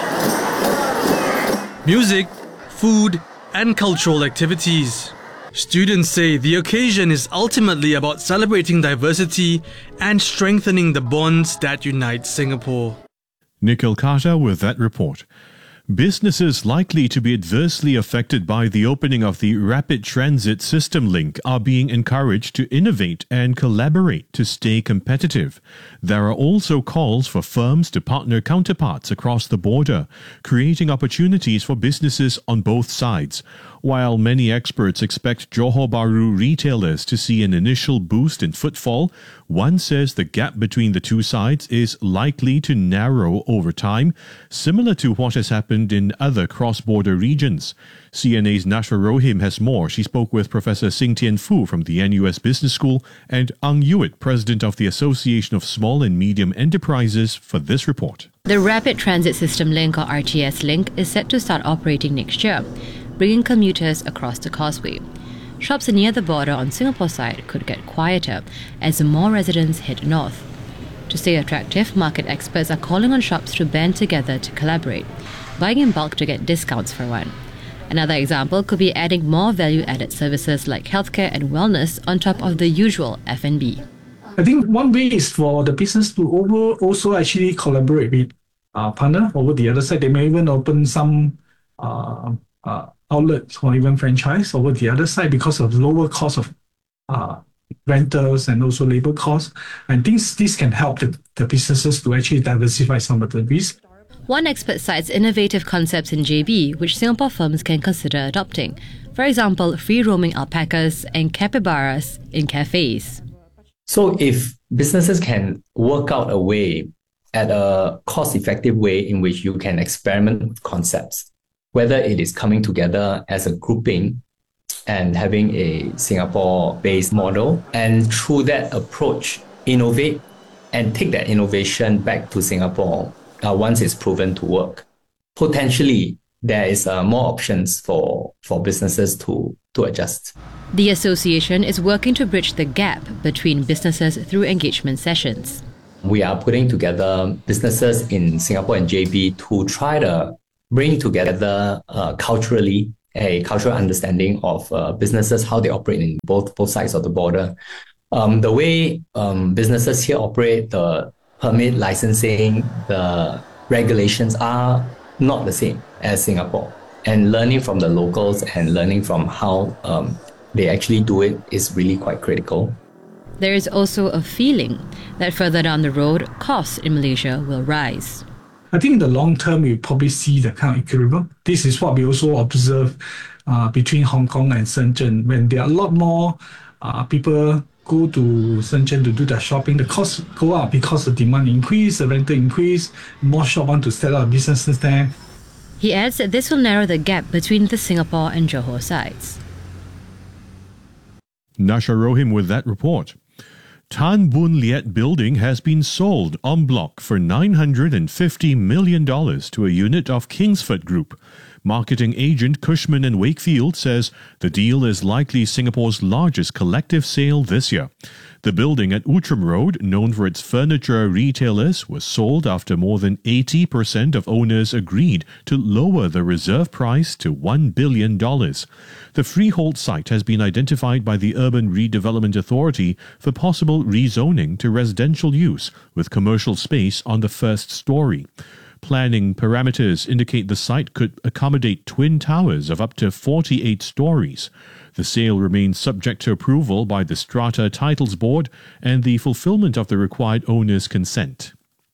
Speaker 13: music, food, and cultural activities. Students say the occasion is ultimately about celebrating diversity and strengthening the bonds that unite Singapore.
Speaker 12: Nikhil Carter with that report. Businesses likely to be adversely affected by the opening of the Rapid Transit System link are being encouraged to innovate and collaborate to stay competitive. There are also calls for firms to partner counterparts across the border, creating opportunities for businesses on both sides. While many experts expect Johor Bahru retailers to see an initial boost in footfall, one says the gap between the two sides is likely to narrow over time, similar to what has happened in other cross-border regions. CNA's Nasra Rohim has more. She spoke with Professor Sing Tien Fu from the NUS Business School and Ang Yuit, President of the Association of Small and Medium Enterprises, for this report.
Speaker 17: The Rapid Transit System Link, or RTS Link, is set to start operating next year, bringing commuters across the causeway. Shops near the border on Singapore side could get quieter as more residents head north. To stay attractive, market experts are calling on shops to band together to collaborate, buying in bulk to get discounts for one. Another example could be adding more value-added services like healthcare and wellness on top of the usual F&B.
Speaker 18: I think one way is for the business to also actually collaborate with partner over the other side. They may even open some outlets or even franchise over the other side because of lower cost of rentals and also labor costs. And this can help the businesses to actually diversify some of the risk.
Speaker 17: One expert cites innovative concepts in JB which Singapore firms can consider adopting. For example, free-roaming alpacas and capybaras in cafes.
Speaker 19: So if businesses can work out a way, at a cost-effective way in which you can experiment with concepts, whether it is coming together as a grouping and having a Singapore-based model, and through that approach, innovate and take that innovation back to Singapore once it's proven to work. Potentially, there is more options for businesses to adjust.
Speaker 17: The association is working to bridge the gap between businesses through engagement sessions.
Speaker 19: We are putting together businesses in Singapore and JB to try to bring together culturally a cultural understanding of businesses, how they operate in both sides of the border. The way businesses here operate, the permit licensing, the regulations are not the same as Singapore. And learning from the locals and learning from how they actually do it is really quite critical.
Speaker 17: There is also a feeling that further down the road, costs in Malaysia will rise.
Speaker 18: I think in the long term, we probably see the kind of equilibrium. This is what we also observe between Hong Kong and Shenzhen. When there are a lot more people go to Shenzhen to do their shopping, the costs go up because the demand increase, the rental increase, more shop want to set up businesses there.
Speaker 17: He adds that this will narrow the gap between the Singapore and Johor sides.
Speaker 12: Nasra Rohim with that report. Tan Boon Liat building has been sold en bloc for $950 million to a unit of Kingsford Group. Marketing agent Cushman & Wakefield says the deal is likely Singapore's largest collective sale this year. The building at Outram Road, known for its furniture retailers, was sold after more than 80% of owners agreed to lower the reserve price to $1 billion. The freehold site has been identified by the Urban Redevelopment Authority for possible rezoning to residential use, with commercial space on the first story. Planning parameters indicate the site could accommodate twin towers of up to 48 stories. The sale remains subject to approval by the Strata Titles Board and the fulfillment of the required owner's consent.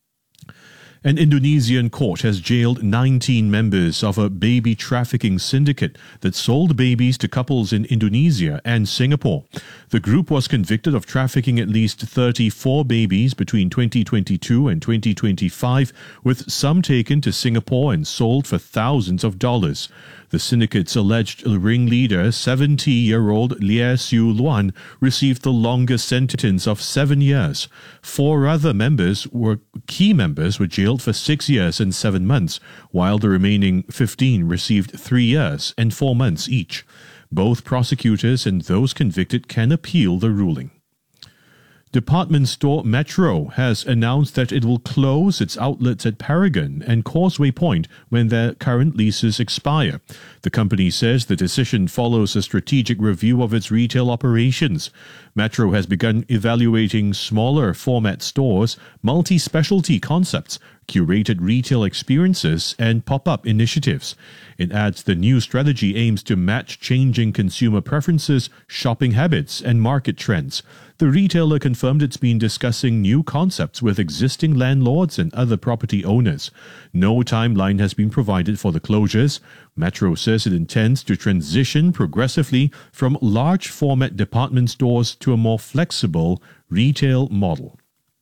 Speaker 12: An Indonesian court has jailed 19 members of a baby trafficking syndicate that sold babies to couples in Indonesia and Singapore. The group was convicted of trafficking at least 34 babies between 2022 and 2025, with some taken to Singapore and sold for thousands of dollars. The syndicate's alleged ringleader, 70-year-old Lie Siu Luan, received the longest sentence of 7 years. 4 other key members were jailed for 6 years and 7 months, while the remaining 15 received 3 years and 4 months each. Both prosecutors and those convicted can appeal the ruling. Department store Metro has announced that it will close its outlets at Paragon and Causeway Point when their current leases expire. The company says the decision follows a strategic review of its retail operations. Metro has begun evaluating smaller format stores, multi-specialty concepts, curated retail experiences, and pop-up initiatives. It adds the new strategy aims to match changing consumer preferences, shopping habits, and market trends. The retailer confirmed it's been discussing new concepts with existing landlords and other property owners. No timeline has been provided for the closures. Metro says it intends to transition progressively from large format department stores to a more flexible retail model.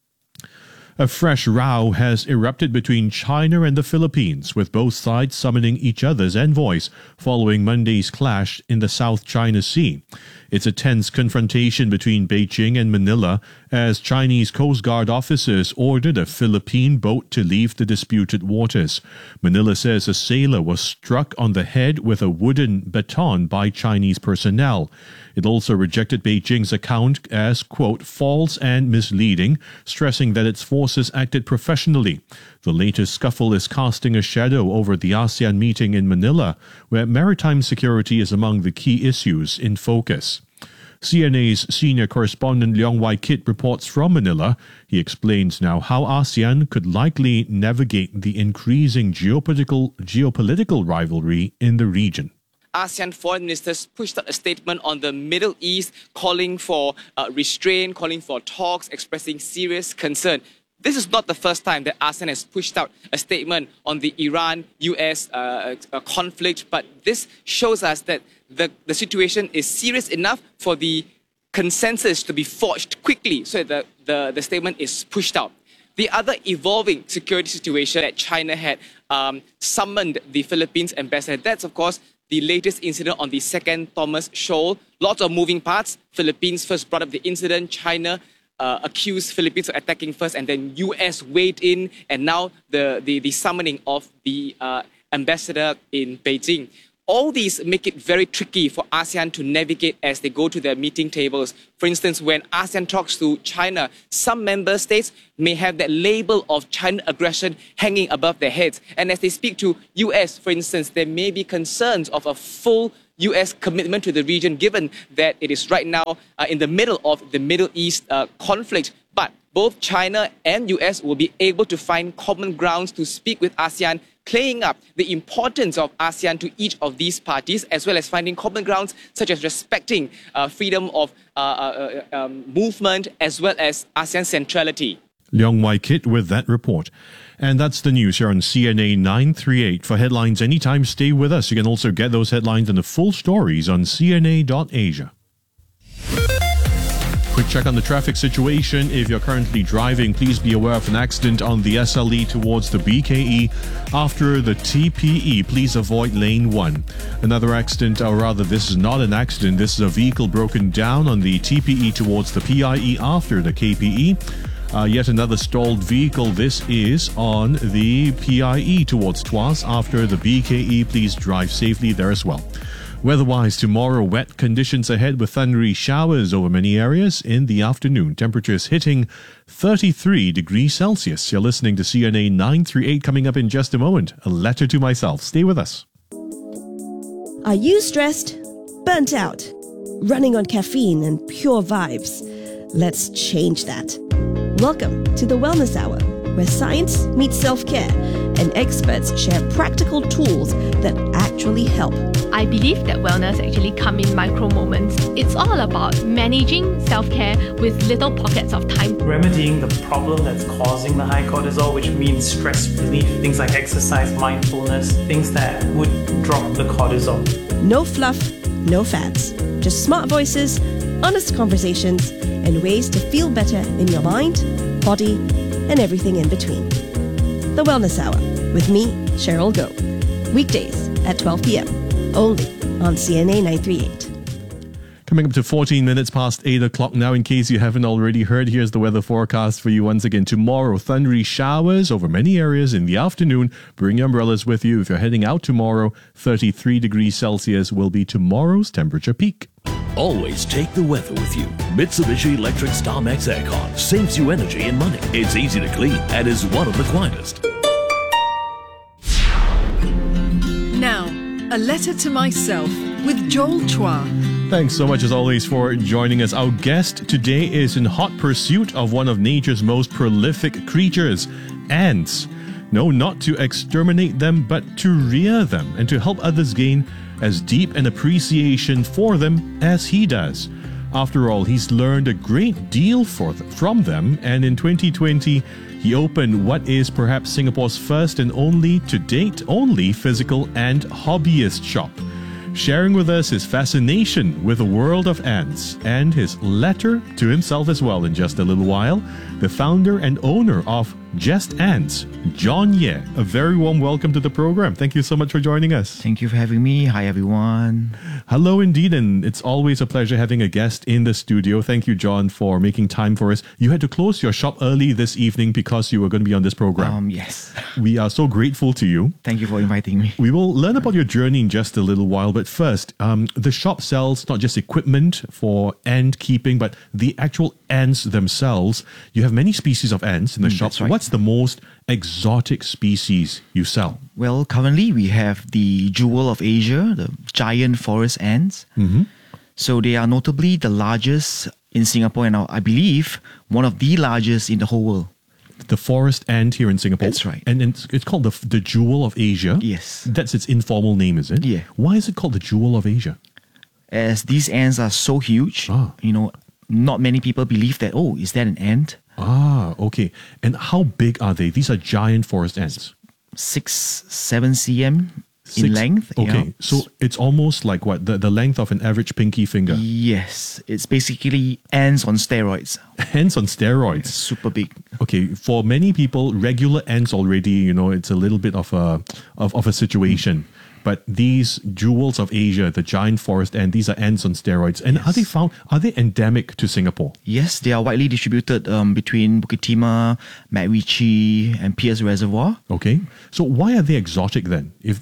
Speaker 12: A fresh row has erupted between China and the Philippines, with both sides summoning each other's envoys following Monday's clash in the South China Sea. It's a tense confrontation between Beijing and Manila as Chinese Coast Guard officers ordered a Philippine boat to leave the disputed waters. Manila says a sailor was struck on the head with a wooden baton by Chinese personnel. It also rejected Beijing's account as, quote, false and misleading, stressing that its forces acted professionally. The latest scuffle is casting a shadow over the ASEAN meeting in Manila, where maritime security is among the key issues in focus. CNA's senior correspondent Leong Wai Kit reports from Manila. He explains now how ASEAN could likely navigate the increasing geopolitical rivalry in the region.
Speaker 20: ASEAN foreign ministers pushed out a statement on the Middle East calling for restraint, calling for talks, expressing serious concern. This is not the first time that ASEAN has pushed out a statement on the Iran-US conflict, but this shows us that the situation is serious enough for the consensus to be forged quickly, so that the statement is pushed out. The other evolving security situation that China had summoned the Philippines ambassador, that's of course the latest incident on the second Thomas Shoal. Lots of moving parts. Philippines first brought up the incident. China accused Philippines of attacking first, and then US weighed in, and now the summoning of the ambassador in Beijing. All these make it very tricky for ASEAN to navigate as they go to their meeting tables. For instance, when ASEAN talks to China, some member states may have that label of China aggression hanging above their heads. And as they speak to US, for instance, there may be concerns of a full US commitment to the region, given that it is right now in the middle of the Middle East conflict. But both China and US will be able to find common grounds to speak with ASEAN, playing up the importance of ASEAN to each of these parties, as well as finding common grounds such as respecting freedom of movement, as well as ASEAN centrality.
Speaker 12: Leong Wai Kit with that report. And that's the news here on CNA 938. For headlines anytime, stay with us. You can also get those headlines and the full stories on cna.asia. Quick check on the traffic situation. If you're currently driving, please be aware of an accident on the SLE towards the BKE. After the TPE, please avoid lane 1. Another accident, or rather this is not an accident, this is a vehicle broken down on the TPE towards the PIE after the KPE. Yet another stalled vehicle. This is on the PIE towards Tuas after the BKE. Please drive safely there as well. Weather-wise, tomorrow, wet conditions ahead with thundery showers over many areas in the afternoon. Temperatures hitting 33 degrees Celsius. You're listening to CNA 938 coming up in just a moment. A letter to myself. Stay with us.
Speaker 21: Are you stressed? Burnt out? Running on caffeine and pure vibes? Let's change that. Welcome to the Wellness Hour, where science meets self-care and experts share practical tools that actually help.
Speaker 22: I believe that wellness actually comes in micro moments. It's all about managing self-care with little pockets of time.
Speaker 23: Remedying the problem that's causing the high cortisol, which means stress relief, things like exercise, mindfulness, things that would drop the cortisol.
Speaker 21: No fluff, no fads. Just smart voices, honest conversations, and ways to feel better in your mind, body, and everything in between. The Wellness Hour with me, Cheryl Goh. Weekdays at 12 p.m. only on CNA 938.
Speaker 12: Coming up to 14 minutes past 8 o'clock now. In case you haven't already heard, here's the weather forecast for you once again. Tomorrow, thundery showers over many areas in the afternoon. Bring your umbrellas with you. If you're heading out tomorrow, 33 degrees Celsius will be tomorrow's temperature peak.
Speaker 24: Always take the weather with you. Mitsubishi Electric StarMax Aircon saves you energy and money. It's easy to clean and is one of the quietest.
Speaker 8: Now, a letter to myself with Joel Chua.
Speaker 12: Thanks so much as always for joining us. Our guest today is in hot pursuit of one of nature's most prolific creatures, ants. No, not to exterminate them, but to rear them and to help others gain as deep an appreciation for them as he does. After all, he's learned a great deal from them, and in 2020, he opened what is perhaps Singapore's first and only, to date, only physical and hobbyist shop, sharing with us his fascination with the world of ants and his letter to himself as well in just a little while. The founder and owner of Just Ants, John Ye. A very warm welcome to the program. Thank you so much for joining us.
Speaker 25: Thank you for having me. Hi, everyone.
Speaker 12: Hello indeed, and it's always a pleasure having a guest in the studio. Thank you, John, for making time for us. You had to close your shop early this evening because you were going to be on this program.
Speaker 25: Yes.
Speaker 12: We are so grateful to you.
Speaker 25: Thank you for inviting me.
Speaker 12: We will learn about your journey in just a little while, but first, the shop sells not just equipment for ant keeping, but the actual ants themselves. You have many species of ants in the shop.
Speaker 25: That's right.
Speaker 12: What's the most exotic species you sell?
Speaker 25: Well, currently we have the jewel of Asia, the giant forest ants.
Speaker 12: Mm-hmm.
Speaker 25: So they are notably the largest in Singapore, and I believe one of the largest in the whole world.
Speaker 12: The forest ant here in Singapore.
Speaker 25: That's right.
Speaker 12: And it's called the Jewel of Asia.
Speaker 25: Yes.
Speaker 12: That's its informal name, is it?
Speaker 25: Yeah.
Speaker 12: Why is it called the Jewel of Asia?
Speaker 25: As these ants are so huge, not many people believe that, is that an ant?
Speaker 12: Ah, okay. And how big are they? These are giant forest ants.
Speaker 25: 6-7 cm in length.
Speaker 12: Okay, so it's almost like what? The length of an average pinky finger.
Speaker 25: Yes, it's basically ants on steroids.
Speaker 12: Ants on steroids.
Speaker 25: Super big.
Speaker 12: Okay, for many people, regular ants already, it's a little bit of a situation. But these jewels of Asia, the giant forest ant, these are ants on steroids. And
Speaker 25: Yes.
Speaker 12: are they endemic to Singapore?
Speaker 25: Yes, they are widely distributed between Bukit Timah, MacRitchie, and Pierce Reservoir.
Speaker 12: Okay, so why are they exotic then? If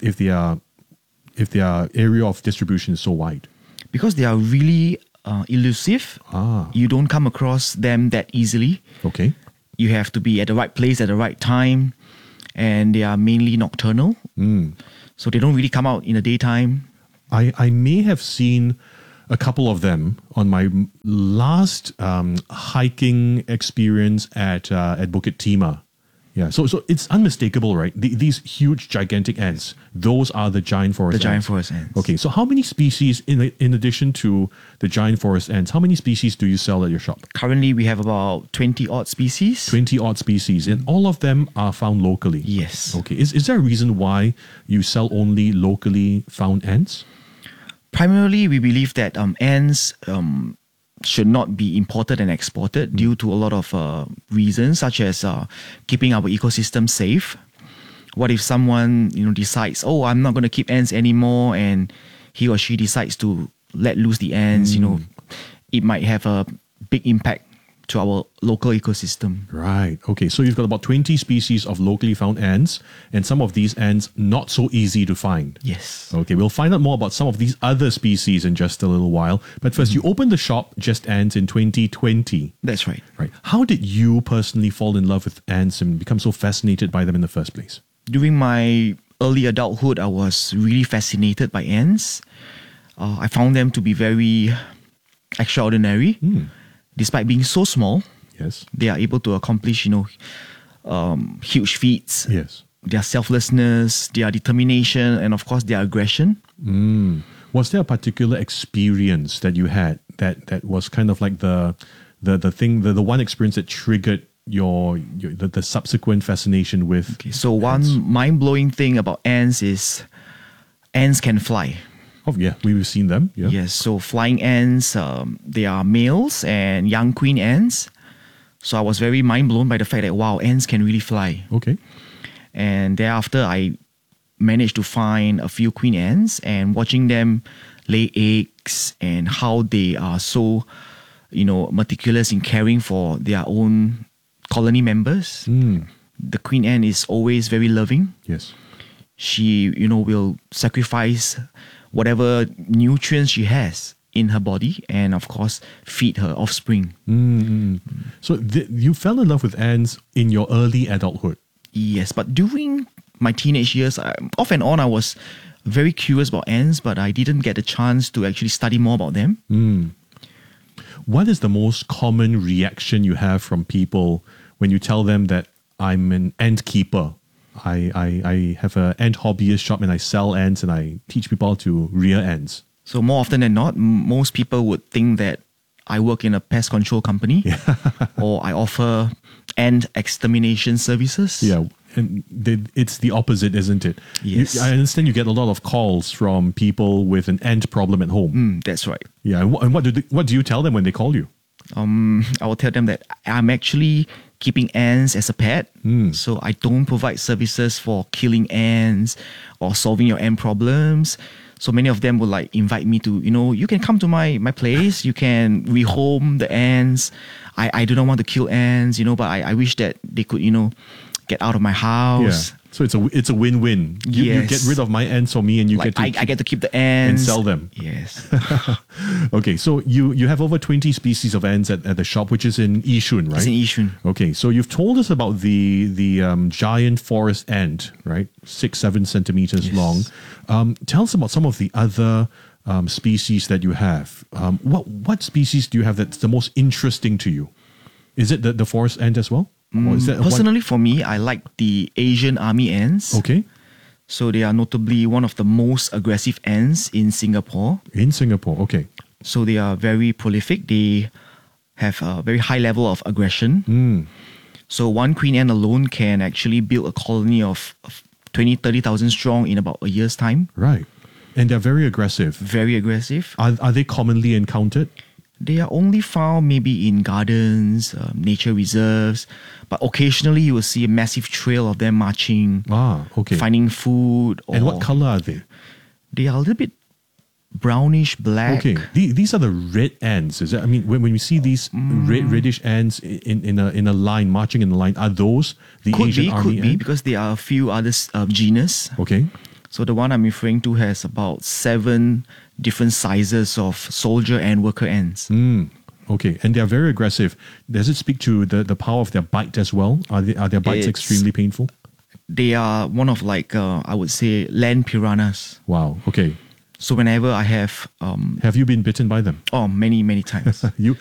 Speaker 12: their area of distribution is so wide,
Speaker 25: Because they are really elusive. You don't come across them that easily.
Speaker 12: Okay,
Speaker 25: you have to be at the right place at the right time, and they are mainly nocturnal. So they don't really come out in the daytime.
Speaker 12: I may have seen a couple of them on my last hiking experience at Bukit Timah. Yeah, so it's unmistakable, right? These huge, gigantic ants, those are the giant forest ants.
Speaker 25: The giant forest ants.
Speaker 12: Okay, so how many species, in addition to the giant forest ants, how many species do you sell at your shop?
Speaker 25: Currently, we have about 20-odd species.
Speaker 12: 20-odd species, and all of them are found locally?
Speaker 25: Yes.
Speaker 12: Okay, is there a reason why you sell only locally found ants?
Speaker 25: Primarily, we believe that ants should not be imported and exported due to a lot of reasons, such as keeping our ecosystem safe. What if someone decides, I'm not going to keep ants anymore, and he or she decides to let loose the ants? It might have a big impact to our local ecosystem.
Speaker 12: Right. Okay. So you've got about 20 species of locally found ants, and some of these ants not so easy to find.
Speaker 25: Yes.
Speaker 12: Okay. We'll find out more about some of these other species in just a little while. But first, you opened the shop Just Ants in 2020.
Speaker 25: That's right.
Speaker 12: Right. How did you personally fall in love with ants and become so fascinated by them in the first place?
Speaker 25: During my early adulthood, I was really fascinated by ants. I found them to be very extraordinary. Despite being so small,
Speaker 12: yes,
Speaker 25: they are able to accomplish, huge feats.
Speaker 12: Yes.
Speaker 25: Their selflessness, their determination, and of course their aggression.
Speaker 12: Was there a particular experience that you had that was kind of like the one experience that triggered the subsequent fascination with?
Speaker 25: Okay, so one mind-blowing thing about ants is ants can fly.
Speaker 12: Oh yeah, we've seen them. Yeah.
Speaker 25: Yes, so flying ants, they are males and young queen ants. So I was very mind blown by the fact that wow, ants can really fly.
Speaker 12: Okay.
Speaker 25: And thereafter, I managed to find a few queen ants, and watching them lay eggs and how they are so, meticulous in caring for their own colony members. The queen ant is always very loving.
Speaker 12: Yes.
Speaker 25: She, will sacrifice whatever nutrients she has in her body and, of course, feed her offspring.
Speaker 12: So you fell in love with ants in your early adulthood?
Speaker 25: Yes, but during my teenage years, off and on, I was very curious about ants, but I didn't get the chance to actually study more about them.
Speaker 12: What is the most common reaction you have from people when you tell them that I'm an ant keeper? I have an ant hobbyist shop and I sell ants and I teach people how to rear ants.
Speaker 25: So more often than not, most people would think that I work in a pest control company or I offer ant extermination services.
Speaker 12: Yeah, and it's the opposite, isn't it?
Speaker 25: Yes.
Speaker 12: I understand you get a lot of calls from people with an ant problem at home.
Speaker 25: That's right.
Speaker 12: Yeah, and what do you tell them when they call you?
Speaker 25: I will tell them that I'm actually keeping ants as a pet. So I don't provide services for killing ants or solving your ant problems. So many of them would invite me to, you can come to my place, you can rehome the ants. I do not want to kill ants, but I wish that they could, get out of my house.
Speaker 12: Yeah. So it's a win-win. You get rid of my ants for me and you get to
Speaker 25: I get to keep the ants.
Speaker 12: And sell them.
Speaker 25: Yes.
Speaker 12: Okay, so you have over 20 species of ants at the shop, which is in Yishun, right?
Speaker 25: It's in Yishun.
Speaker 12: Okay, so you've told us about the giant forest ant, right? 6-7 centimeters long. Tell us about some of the other species that you have. What species do you have that's the most interesting to you? Is it the forest ant as well? Or is that
Speaker 25: Personally, for me, I like the Asian army ants.
Speaker 12: Okay.
Speaker 25: So they are notably one of the most aggressive ants in Singapore.
Speaker 12: In Singapore, okay.
Speaker 25: So they are very prolific. They have a very high level of aggression. So one queen ant alone can actually build a colony of 20,000-30,000 strong in about a year's time.
Speaker 12: Right. And they're very aggressive.
Speaker 25: Very aggressive.
Speaker 12: Are they commonly encountered?
Speaker 25: They are only found maybe in gardens, nature reserves, but occasionally you will see a massive trail of them marching, finding food.
Speaker 12: And what color are they?
Speaker 25: They are a little bit brownish black.
Speaker 12: Okay, these are the red ants. Is that? I mean, when we see these reddish ants in a line marching in a line, are those the Asian army ant?
Speaker 25: Could be because there are a few other genus.
Speaker 12: Okay.
Speaker 25: So the one I'm referring to has about 7 different sizes of soldier and worker ants.
Speaker 12: Okay, and they're very aggressive. Does it speak to the power of their bite as well? Are their bites extremely painful?
Speaker 25: They are one of I would say land piranhas.
Speaker 12: Wow. Okay.
Speaker 25: So whenever I have
Speaker 12: you been bitten by them?
Speaker 25: Oh, many times.